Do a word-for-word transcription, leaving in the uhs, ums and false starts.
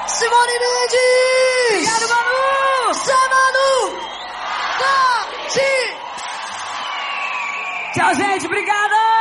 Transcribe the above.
Simone Mendes! Obrigado, Manu! Zé Manu! Tati! Tchau, gente, obrigada!